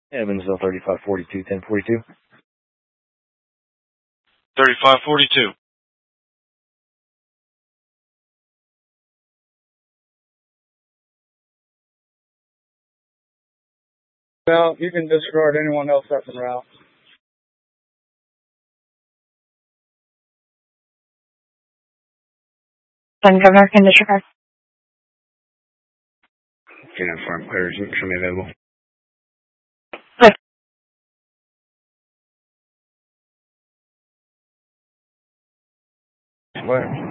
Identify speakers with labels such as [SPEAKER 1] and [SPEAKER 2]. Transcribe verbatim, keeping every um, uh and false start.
[SPEAKER 1] Evansville thirty-five forty-two, ten forty-two.
[SPEAKER 2] thirty-five forty-two.
[SPEAKER 3] Well, you can disregard anyone else that's en route.
[SPEAKER 4] Then Governor can disregard.
[SPEAKER 1] Canine Farm clear. Show me available. What?